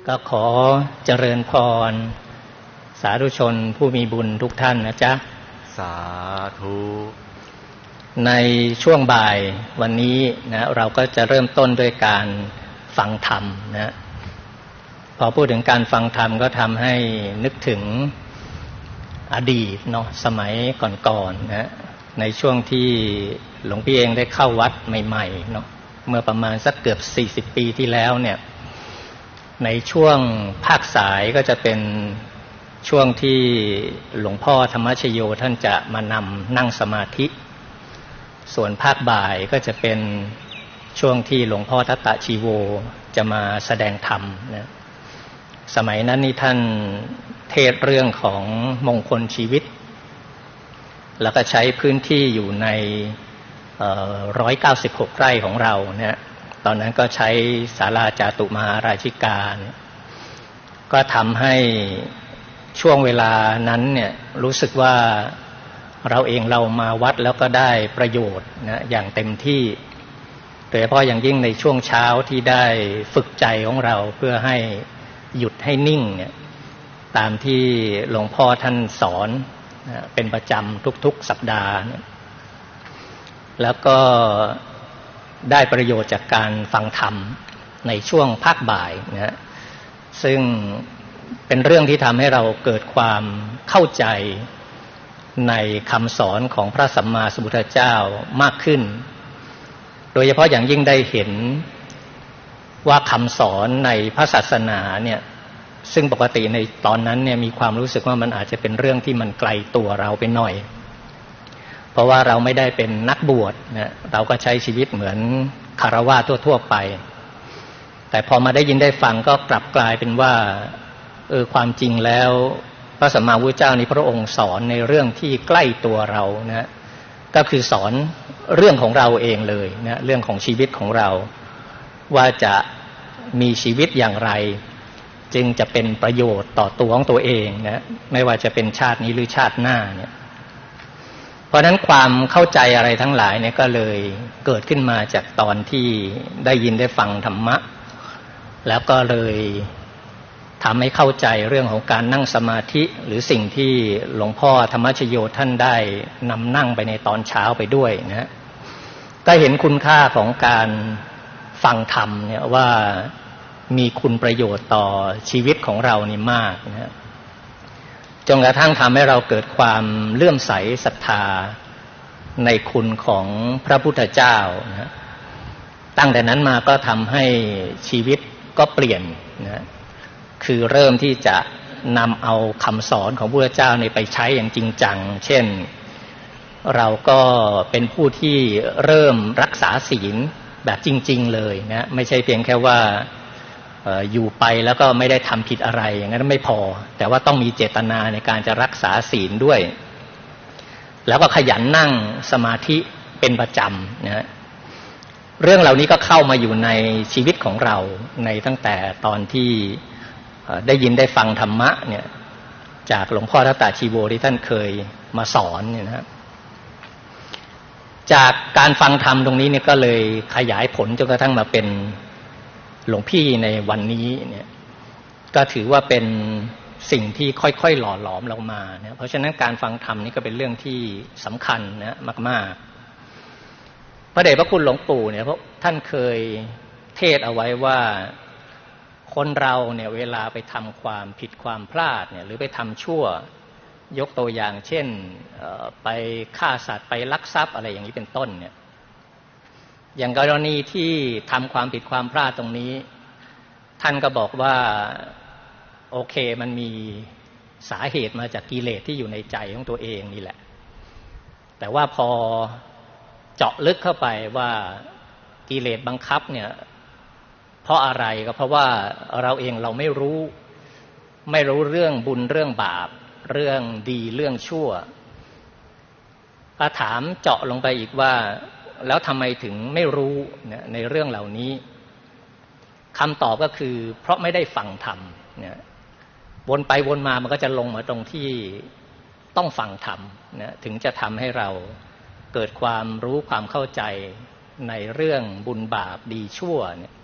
ก็ขอเจริญพรสาธุชนผู้มีบุญทุกท่านนะจ๊ะสาธุในช่วงบ่ายวันนี้นะเราก็จะเริ่มต้นด้วยการฟังธรรมนะพอพูดถึงการฟังธรรมก็ทำให้นึกถึงอดีตเนาะสมัยก่อนๆนะในช่วงที่หลวงพี่เองได้เข้าวัดใหม่ๆเนาะเมื่อประมาณสักเกือบ40 ปีที่แล้วเนี่ยในช่วงภาคสายก็จะเป็นช่วงที่หลวงพ่อธรรมชโยท่านจะมานำนั่งสมาธิส่วนภาคบ่ายก็จะเป็นช่วงที่หลวงพ่อทัตตชีโวจะมาแสดงธรรมนะสมัยนั้นนี่ท่านเทศเรื่องของมงคลชีวิตแล้วก็ใช้พื้นที่อยู่ใน196 ไร่ของเราเนี่ยตอนนั้นก็ใช้ศาลาจาตุมหาราชิกาก็ทำให้ช่วงเวลานั้นเนี่ยรู้สึกว่าเรามาวัดแล้วก็ได้ประโยชน์นะอย่างเต็มที่โดยเฉพาะอย่างยิ่งในช่วงเช้าที่ได้ฝึกใจของเราเพื่อให้หยุดให้นิ่งเนี่ยตามที่หลวงพ่อท่านสอนนะเป็นประจำทุกๆสัปดาห์นะแล้วก็ได้ประโยชน์จากการฟังธรรมในช่วงภาคบ่ายนะซึ่งเป็นเรื่องที่ทำให้เราเกิดความเข้าใจในคำสอนของพระสัมมาสัมพุทธเจ้ามากขึ้นโดยเฉพาะอย่างยิ่งได้เห็นว่าคำสอนในพระศาสนาเนี่ยซึ่งปกติในตอนนั้นเนี่ยมีความรู้สึกว่ามันอาจจะเป็นเรื่องที่มันไกลตัวเราไปหน่อยเพราะว่าเราไม่ได้เป็นนักบวชนะเราก็ใช้ชีวิตเหมือนคฤหัสถ์ทั่วๆไปแต่พอมาได้ยินได้ฟังก็กลับกลายเป็นว่าความจริงแล้วพระสัมมาสัมพุทธเจ้านี้พระองค์สอนในเรื่องที่ใกล้ตัวเรานะก็คือสอนเรื่องของเราเองเลยนะเรื่องของชีวิตของเราว่าจะมีชีวิตอย่างไรจึงจะเป็นประโยชน์ต่อตัวของตัวเองนะไม่ว่าจะเป็นชาตินี้หรือชาติหน้าเนี่ยเพราะฉะนั้นความเข้าใจอะไรทั้งหลายเนี่ยก็เลยเกิดขึ้นมาจากตอนที่ได้ยินได้ฟังธรรมะแล้วก็เลยทำให้เข้าใจเรื่องของการนั่งสมาธิหรือสิ่งที่หลวงพ่อธรรมชโยท่านได้นำนั่งไปในตอนเช้าไปด้วยนะก็เห็นคุณค่าของการฟังธรรมเนี่ยว่ามีคุณประโยชน์ต่อชีวิตของเรานี่มากนะจนกระทั่งทำให้เราเกิดความเลื่อมใสศรัทธาในคุณของพระพุทธเจ้านะตั้งแต่นั้นมาก็ทำให้ชีวิตก็เปลี่ยนนะคือเริ่มที่จะนำเอาคำสอนของพระพุทธเจ้าไปใช้อย่างจริงจังเช่นเราก็เป็นผู้ที่เริ่มรักษาศีลแบบจริงๆเลยนะไม่ใช่เพียงแค่ว่าอยู่ไปแล้วก็ไม่ได้ทำผิดอะไรอย่างนั้นไม่พอแต่ว่าต้องมีเจตนาในการจะรักษาศีลด้วยแล้วก็ขยันนั่งสมาธิเป็นประจำนะเรื่องเหล่านี้ก็เข้ามาอยู่ในชีวิตของเราในตั้งแต่ตอนที่ได้ยินได้ฟังธรรมะเนี่ยจากหลวงพ่อทัตตชีโวที่ท่านเคยมาสอนเนี่ยนะจากการฟังธรรมตรงนี้เนี่ยก็เลยขยายผลจนกระทั่งมาเป็นหลวงพี่ในวันนี้เนี่ยก็ถือว่าเป็นสิ่งที่ค่อยๆหล่อหลอมเรามาเนี่ยเพราะฉะนั้นการฟังธรรมนี่ก็เป็นเรื่องที่สำคัญนะมากๆพระเดชพระคุณหลวงปู่เนี่ยเพราะท่านเคยเทศเอาไว้ว่าคนเราเนี่ยเวลาไปทำความผิดความพลาดเนี่ยหรือไปทำชั่วยกตัวอย่างเช่นไปฆ่าสัตว์ไปลักทรัพย์อะไรอย่างนี้เป็นต้นเนี่ยอย่างกรณีที่ทำความผิดความพลาดตรงนี้ท่านก็บอกว่าโอเคมันมีสาเหตุมาจากกิเลสที่อยู่ในใจของตัวเองนี่แหละแต่ว่าพอเจาะลึกเข้าไปว่ากิเลสบังคับเนี่ยเพราะอะไรก็เพราะว่าเราไม่รู้เรื่องบุญเรื่องบาปเรื่องดีเรื่องชั่วก็ถามเจาะลงไปอีกว่าแล้วทำไมถึงไม่รู้ในเรื่องเหล่านี้คำตอบก็คือเพราะไม่ได้ฟังธรรมเนี่ยวนไปวนมามันก็จะลงมาตรงที่ต้องฟังธรรมนะถึงจะทำให้เราเกิดความรู้ความเข้าใจในเรื่องบุญบาปดีชั่วเนี่ย